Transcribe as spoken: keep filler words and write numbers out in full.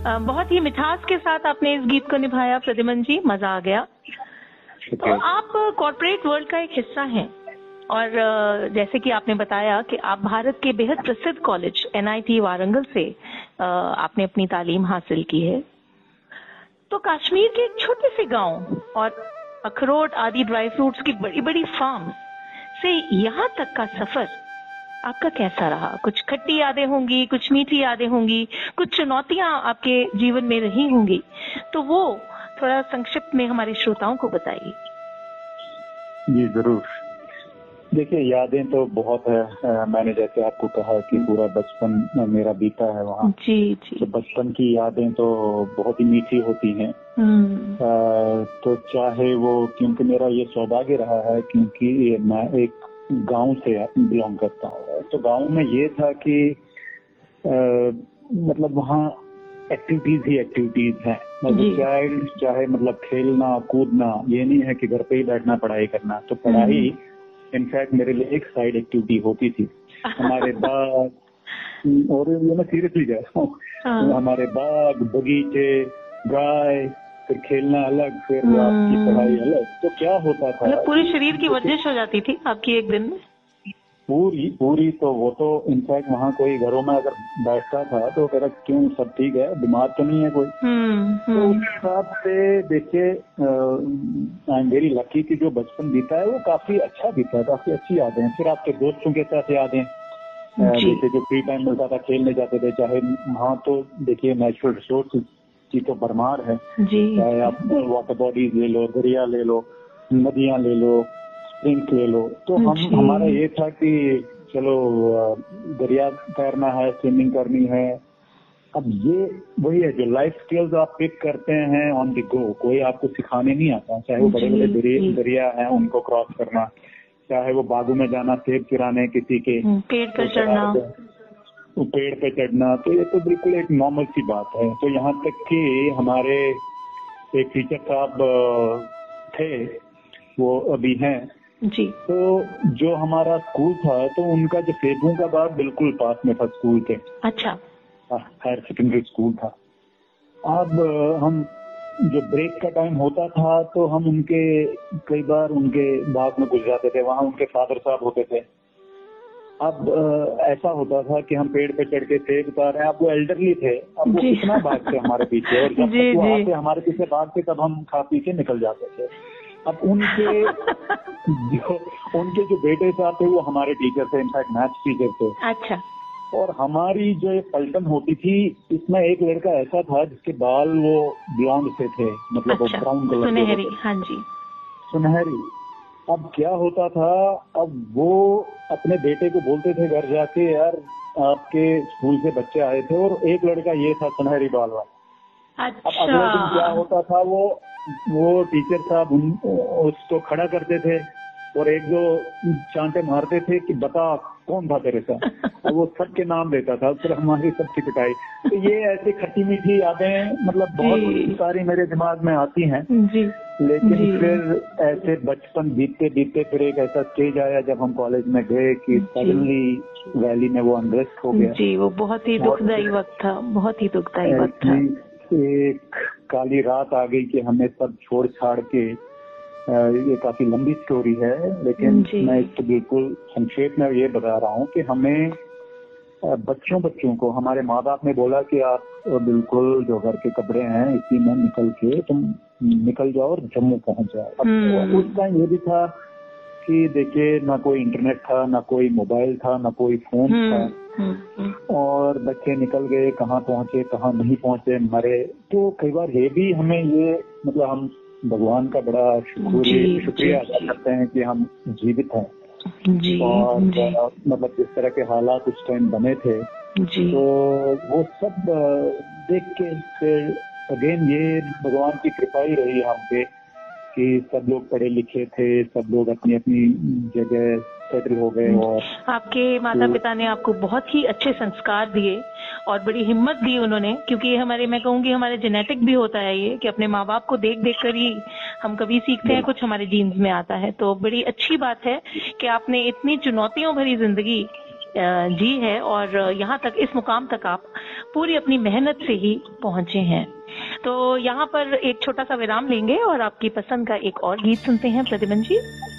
अ, बहुत ही मिठास के साथ आपने इस गीत को निभाया प्रद्युमन जी, मजा आ गया। तो आप कॉर्पोरेट वर्ल्ड का एक हिस्सा हैं और अ, जैसे कि आपने बताया कि आप भारत के बेहद प्रसिद्ध college N I T Warangal से अ, आपने अपनी तालीम हासिल की है। तो कश्मीर के एक छोटे से गांव और अखरोट आदि ड्राई फ्रूट्स की बड़ी बड़ी फार्म से यहाँ तक का सफर आपका कैसा रहा? कुछ खट्टी यादें होंगी, कुछ मीठी यादें होंगी, कुछ चुनौतियां आपके जीवन में रही होंगी, तो वो थोड़ा संक्षिप्त में हमारे श्रोताओं को बताइए। जी जरूर। देखिए, यादें तो बहुत है। आ, मैंने जैसे आपको कहा कि पूरा बचपन मेरा बीता है वहाँ। जी जी। तो बचपन की यादें तो बहुत ही मीठी होती हैं। तो चाहे वो, क्योंकि मेरा ये सौभाग्य रहा है, क्योंकि ये मैं एक गांव से बिलोंग करता हूँ। तो गांव में ये था कि आ, मतलब वहाँ एक्टिविटीज ही एक्टिविटीज हैं। मतलब चाइल्ड चाहे मतलब खेलना कूदना, ये नहीं है कि घर पे ही बैठना पढ़ाई करना। तो पढ़ाई इनफैक्ट मेरे लिए एक साइड एक्टिविटी होती थी। हमारे बाग, और ये मैं सीरियसली कह रहा हूँ, हमारे बाग बगीचे, गाय, फिर खेलना अलग, फिर आपकी पढ़ाई अलग। तो क्या होता था, मतलब पूरे शरीर की वर्जिश हो जाती थी आपकी एक दिन में। पूरी पूरी तो वो तो इनफैक्ट वहाँ कोई घरों में अगर बैठता था तो कह रहा क्यों, सब ठीक है, बीमार तो नहीं है कोई। तो उस हिसाब से देखिए, आई एम वेरी लकी कि जो बचपन बीता है वो काफी अच्छा बीता है, काफी अच्छी यादें हैं। फिर आपके दोस्तों के साथ यादें, जैसे जो फ्री टाइम मिलता था खेलने जाते थे। चाहे वहाँ तो देखिए नेचुरल रिसोर्स की तो भरमार है, चाहे आप वाटर बॉडीज ले लो, दरिया ले लो, नदियाँ ले लो, स्प्रिंग्स ले लो। तो हम हमारा ये था कि चलो दरिया तैरना है, स्विमिंग करनी है। अब ये वही है जो लाइफ स्किल्स आप पिक करते हैं ऑन द गो। कोई आपको सिखाने नहीं आता, चाहे वो बड़े बड़े दरिया दरिया हैं उनको क्रॉस करना, चाहे वो बागों में जाना सेब चुराने किसी के, पेड़ पर चढ़ना, पेड़ पे चढ़ना। तो ये तो बिल्कुल एक नॉर्मल सी बात है। तो यहाँ तक कि हमारे एक टीचर साहब थे, वो अभी हैं जी। तो जो हमारा स्कूल था तो उनका जो सेबों का बाग बिल्कुल पास में था स्कूल के। अच्छा। हायर सेकेंडरी स्कूल था। अब हम जो ब्रेक का टाइम होता था तो हम उनके कई बार उनके बाग में घुस जाते थे। वहाँ उनके फादर साहब होते थे। अब ऐसा होता था कि हम पेड़ पे चढ़ के सेब उतार रहे हैं। अब वो एल्डरली थे, अब वो कितना भागते हमारे पीछे, और जब तक वो आते हमारे पीछे भागते तब हम खा पी के निकल जाते थे। अब उनके जो उनके जो बेटे साहब थे वो हमारे टीचर थे, इनफैक्ट मैथ्स टीचर थे। अच्छा। और हमारी जो एक पलटन होती थी, इसमें एक लड़का ऐसा था जिसके बाल वो ब्लॉन्ड से थे, मतलब अच्छा, वो ब्राउन कलर के सुनहरी। हाँ जी, सुनहरी। अब क्या होता था, अब वो अपने बेटे को बोलते थे घर जाके, यार आपके स्कूल से बच्चे आए थे और एक लड़का ये था सुनहरी बाल वाला। अच्छा। अब अगले दिन क्या होता था, वो वो टीचर साहब उसको खड़ा करते थे और एक दो चांटे मारते थे कि बता कौन था तेरे साथ। और वो सबके नाम लेता था, फिर हमारी सबकी पिटाई। तो ये ऐसी खट्टी मीठी यादें मतलब बहुत सारी मेरे दिमाग में आती हैं जी, लेकिन जी। फिर ऐसे बचपन बीतते बीतते फिर एक ऐसा स्टेज आया जब हम कॉलेज में गए कि सडनली वैली में वो अनरेस्ट हो गया। जी, वो बहुत ही दुखदायी वक्त था, बहुत ही दुखदायी वक्त था। एक काली रात आ गई कि हमें सब छोड़ छाड़ के, ये काफी लंबी स्टोरी है लेकिन मैं इसको बिल्कुल संक्षेप में ये बता रहा हूँ कि हमें बच्चों बच्चों को हमारे माँ बाप ने बोला कि आप बिल्कुल जो घर के कपड़े हैं इसी में निकल के तुम निकल जाओ और जम्मू पहुंच जाओ। अब उस टाइम ये भी था कि देखिए ना कोई इंटरनेट था, ना कोई मोबाइल था, ना कोई फोन था, और बच्चे निकल गए, कहाँ पहुंचे कहाँ नहीं पहुंचे, मरे। तो कई बार ये भी हमें ये मतलब हम भगवान का बड़ा शुक्रिया शुक्रिया अदा करते हैं कि हम जीवित हैं। जी, और जी। मतलब जिस तरह के हालात उस टाइम बने थे जी। तो वो सब देख के फिर अगेन ये भगवान की कृपा ही रही हम पे कि सब लोग पढ़े लिखे थे, सब लोग अपनी अपनी जगह सेटल हो गए। और आपके माता पिता ने आपको बहुत ही अच्छे संस्कार दिए और बड़ी हिम्मत दी उन्होंने, क्योंकि ये हमारे, मैं कहूँगी हमारे जेनेटिक भी होता है ये कि अपने माँ बाप को देख देख कर ही हम कभी सीखते हैं, कुछ हमारे जीन्स में आता है। तो बड़ी अच्छी बात है कि आपने इतनी चुनौतियों भरी जिंदगी जी है और यहाँ तक इस मुकाम तक आप पूरी अपनी मेहनत से ही पहुंचे हैं। तो यहाँ पर एक छोटा सा विराम लेंगे और आपकी पसंद का एक और गीत सुनते हैं प्रतिमन जी।